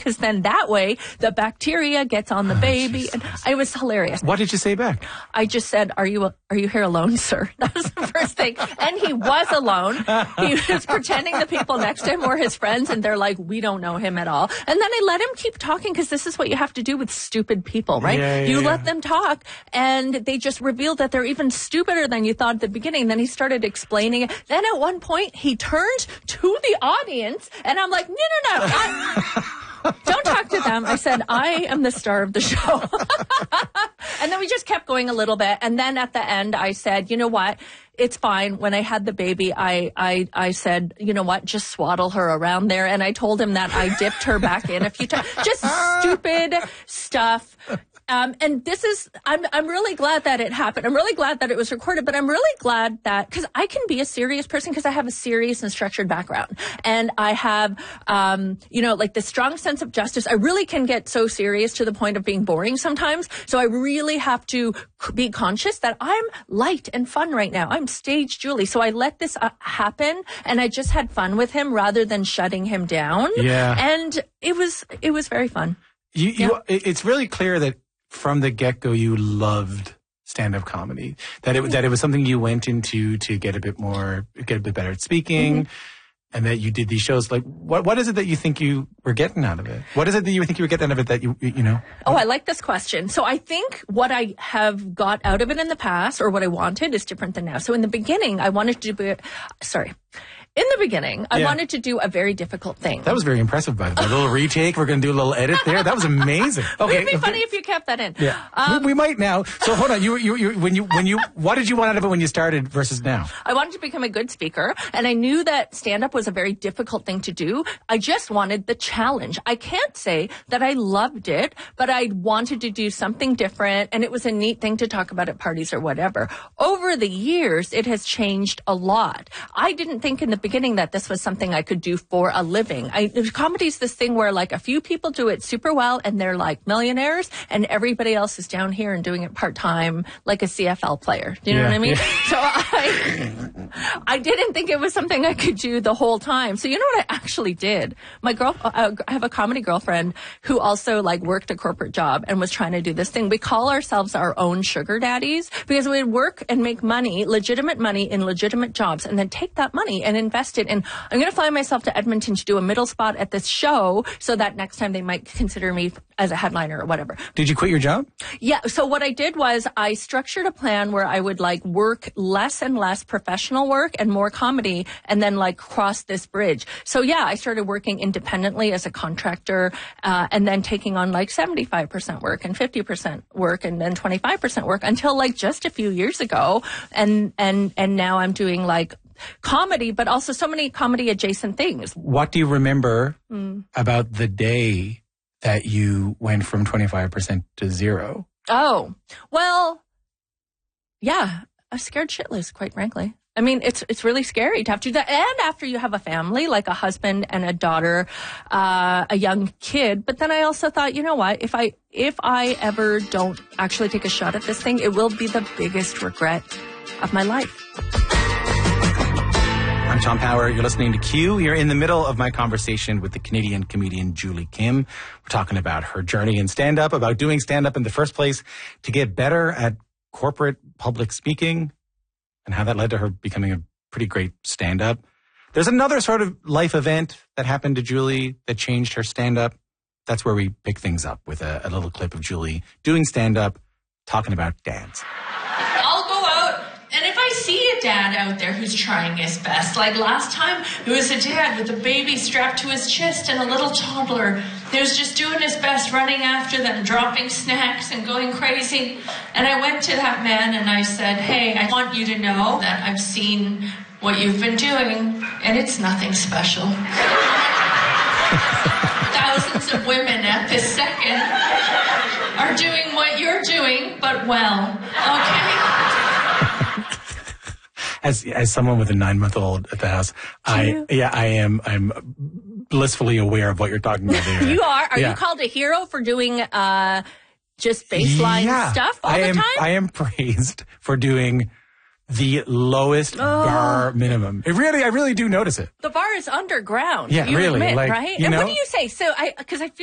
because then that way the bacteria gets on the baby. And it was hilarious. What did you say back? I just said, are you here alone, sir? That was the first thing. And he was alone. He was pretending the people next to him were his friends, and they're like, we don't know him at all. And then I let him keep talking, because this is what you have to do with stupid people, right? You let them talk, and they just reveal that they're even stupider than you thought at the beginning. Then he started explaining it. Then at one point, he turned to the audience, and I'm like, no. Don't talk to them. I said, I am the star of the show. And then we just kept going a little bit. And then at the end, I said, you know what? It's fine. When I had the baby, I said, you know what? Just swaddle her around there. And I told him that I dipped her back in a few times. Just stupid stuff. And this is, I'm really glad that it happened. I'm really glad that it was recorded, but I'm really glad that, because I can be a serious person because I have a serious and structured background. And I have, like the strong sense of justice. I really can get so serious to the point of being boring sometimes. So I really have to be conscious that I'm light and fun right now. I'm stage Julie. So I let this happen, and I just had fun with him rather than shutting him down. Yeah. And it was very fun. It's really clear that from the get-go, you loved stand-up comedy. That it was something you went into to get a bit better at speaking, and that you did these shows. Like, what is it that you think you were getting out of it? What is it that you think you were getting out of it that you know? Oh, I like this question. So I think what I have got out of it in the past, or what I wanted, is different than now. So in the beginning, I wanted to be, in the beginning, I wanted to do a very difficult thing. That was very impressive, by the way. A little retake. We're going to do a little edit there. That was amazing. Okay. It would be funny if you kept that in. Yeah. We might now. So hold on. What did you want out of it when you started versus now? I wanted to become a good speaker, and I knew that stand-up was a very difficult thing to do. I just wanted the challenge. I can't say that I loved it, but I wanted to do something different, and it was a neat thing to talk about at parties or whatever. Over the years, it has changed a lot. I didn't think in the beginning that this was something I could do for a living. Comedy's this thing where like a few people do it super well and they're like millionaires, and everybody else is down here and doing it part-time like a CFL player. Do you know what I mean? Yeah. So I didn't think it was something I could do the whole time. So you know what I actually did? I have a comedy girlfriend who also like worked a corporate job and was trying to do this thing. We call ourselves our own sugar daddies because we work and make money, legitimate money in legitimate jobs, and then take that money and invest it. And I'm going to fly myself to Edmonton to do a middle spot at this show so that next time they might consider me as a headliner or whatever. Did you quit your job? Yeah. So what I did was I structured a plan where I would like work less and less professional work and more comedy, and then like cross this bridge. So yeah, I started working independently as a contractor, and then taking on like 75% work and 50% work and then 25% work until like just a few years ago. And now I'm doing like comedy, but also so many comedy adjacent things. What do you remember about the day that you went from 25% to zero? Oh, well, yeah, I was scared shitless, quite frankly. I mean, it's really scary to have to do that. And after you have a family, like a husband and a daughter, a young kid. But then I also thought, you know what? If I ever don't actually take a shot at this thing, it will be the biggest regret of my life. I'm Tom Power. You're listening to Q. You're in the middle of my conversation with the Canadian comedian Julie Kim. We're talking about her journey in stand-up, about doing stand-up in the first place to get better at corporate public speaking, and how that led to her becoming a pretty great stand-up. There's another sort of life event that happened to Julie that changed her stand-up. That's where we pick things up with a little clip of Julie doing stand-up, talking about dads. I'll go out, and if I see a dad out there who's trying his best, like last time, it was a dad with a baby strapped to his chest and a little toddler who was just doing his best, running after them, dropping snacks and going crazy. And I went to that man and I said, hey, I want you to know that I've seen what you've been doing, and it's nothing special. Thousands of women at this second are doing what you're doing, but well, okay? As someone with a 9-month-old at the house, I'm blissfully aware of what you're talking about there. You are? Are you called a hero for doing just baseline stuff all the time? I am praised for doing the lowest bar minimum. I really do notice it. The bar is underground. Yeah, you really. admit, like, right? You and know? what do you say? So because I feel